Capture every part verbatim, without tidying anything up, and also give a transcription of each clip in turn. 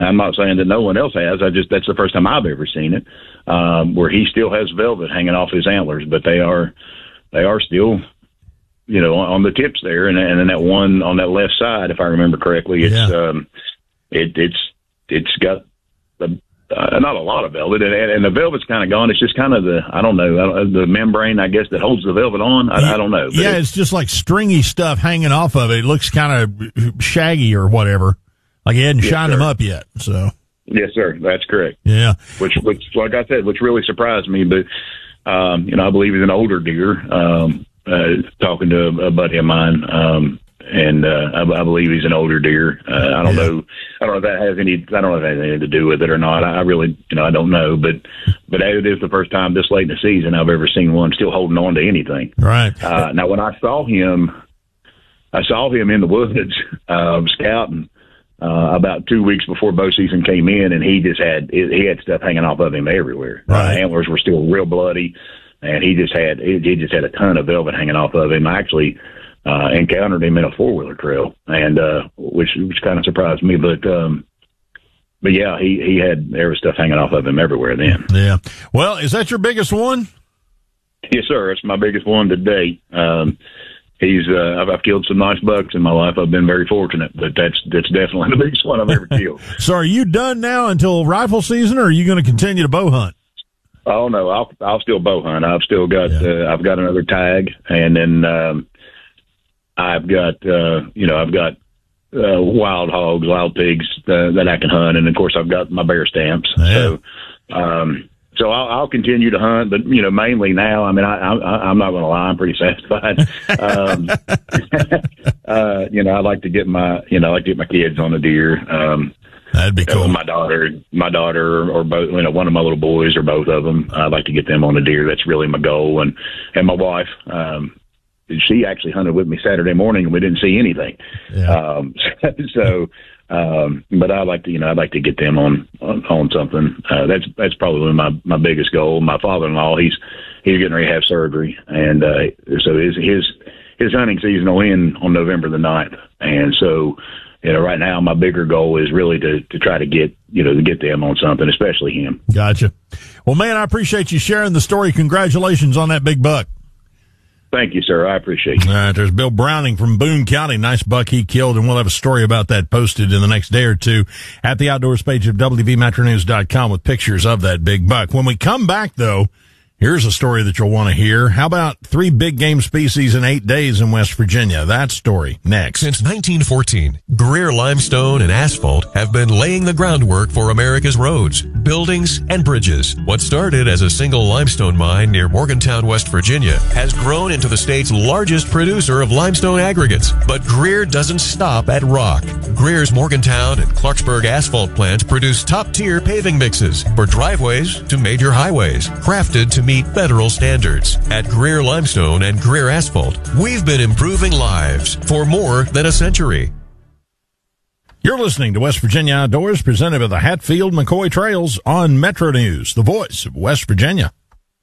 I'm not saying that no one else has. I just that's the first time I've ever seen it, um, where he still has velvet hanging off his antlers, but they are they are still, you know, on, on the tips there, and and then that one on that left side, if I remember correctly, it's yeah. um, it, it's it's got the, uh, not a lot of velvet, and, and the velvet's kind of gone. It's just kind of the I don't know I don't, the membrane, I guess, that holds the velvet on. I, I don't know. Yeah, it's, it's just like stringy stuff hanging off of it. It looks kind of shaggy or whatever. Like he hadn't yes, shined sir. them up yet, so. Yes, sir. That's correct. Yeah. Which, which, like I said, which really surprised me. But, um, you know, I believe he's an older deer. Um, uh, talking to a, a buddy of mine, um, and uh, I, I believe he's an older deer. Uh, I don't yeah. know. I don't know if that has any. I don't know if that has anything to do with it or not. I really, you know, I don't know. But, but it is the first time this late in the season I've ever seen one still holding on to anything. Right. Uh, now, when I saw him, I saw him in the woods um, scouting. Uh, about two weeks before bow season came in, and he just had he had stuff hanging off of him everywhere. Right. Uh, antlers were still real bloody, and he just had he just had a ton of velvet hanging off of him. I actually uh, encountered him in a four wheeler trail, and uh, which which kind of surprised me. But um, but yeah, he he had there was stuff hanging off of him everywhere then. Yeah. Well, is that your biggest one? Yes, sir. It's my biggest one to date. Um, He's, uh, I've, I've killed some nice bucks in my life. I've been very fortunate, but that's, that's definitely the biggest one I've ever killed. So are you done now until rifle season, or are you going to continue to bow hunt? Oh no, I'll, I'll still bow hunt. I've still got, yeah. uh, I've got another tag, and then, um, I've got, uh, you know, I've got, uh, wild hogs, wild pigs, uh, that I can hunt. And of course I've got my bear stamps. Yeah. So, um, So I'll, I'll continue to hunt, but, you know, mainly now, I mean, I, I, I'm not going to lie, I'm pretty satisfied. um, uh, you know, I like to get my, you know, I like to get my kids on a deer. Um, That'd be cool. My daughter, my daughter or both, you know, one of my little boys or both of them, I'd like to get them on a deer. That's really my goal. And, and my wife, um, she actually hunted with me Saturday morning and we didn't see anything. Yeah. Um, so, Um, but I'd like to, you know, I'd like to get them on, on, on something. Uh, that's, that's probably my, my biggest goal. My father-in-law, he's, he's getting ready to have surgery. And, uh, so his, his, his hunting season will end on November the ninth. And so, you know, right now my bigger goal is really to, to try to get, you know, to get them on something, especially him. Gotcha. Well, man, I appreciate you sharing the story. Congratulations on that big buck. Thank you, sir. I appreciate it. All right, there's Bill Browning from Boone County. Nice buck he killed, and we'll have a story about that posted in the next day or two at the Outdoors page of W V Metro News dot com with pictures of that big buck. When we come back, though, here's a story that you'll want to hear. How about three big game species in eight days in West Virginia? That story next. Since nineteen fourteen, Greer Limestone and Asphalt have been laying the groundwork for America's roads, buildings, and bridges. What started as a single limestone mine near Morgantown, West Virginia, has grown into the state's largest producer of limestone aggregates. But Greer doesn't stop at rock. Greer's Morgantown and Clarksburg asphalt plants produce top-tier paving mixes for driveways to major highways, crafted to meet federal standards. At Greer Limestone and Greer Asphalt, we've been improving lives for more than a century. You're listening to West Virginia Outdoors, presented by the Hatfield McCoy Trails on Metro News, the voice of West Virginia.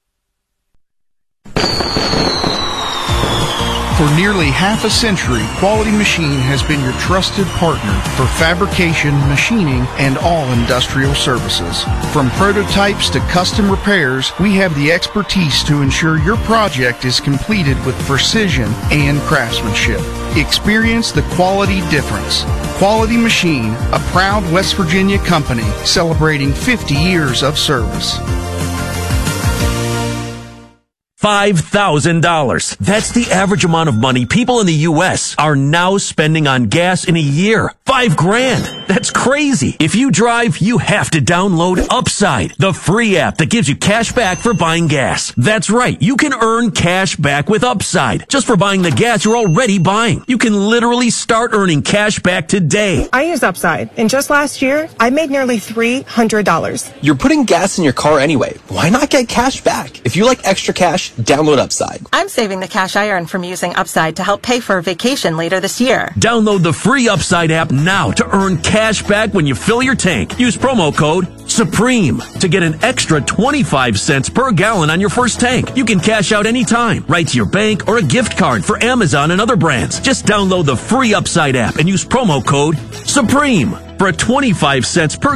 For nearly half a century, Quality Machine has been your trusted partner for fabrication, machining, and all industrial services. From prototypes to custom repairs, we have the expertise to ensure your project is completed with precision and craftsmanship. Experience the quality difference. Quality Machine, a proud West Virginia company celebrating fifty years of service. five thousand dollars. That's the average amount of money people in the U S are now spending on gas in a year. Five grand. That's crazy. If you drive, you have to download Upside, the free app that gives you cash back for buying gas. That's right. You can earn cash back with Upside just for buying the gas you're already buying. You can literally start earning cash back today. I use Upside, and just last year, I made nearly three hundred dollars. You're putting gas in your car anyway. Why not get cash back? If you like extra cash, download Upside. I'm saving the cash I earn from using Upside to help pay for a vacation later this year. Download the free Upside app now to earn cash back when you fill your tank. Use promo code Supreme, to get an extra twenty-five cents per gallon on your first tank. You can cash out anytime, right to your bank or a gift card for Amazon and other brands. Just download the free Upside app and use promo code SUPREME for a twenty-five cents per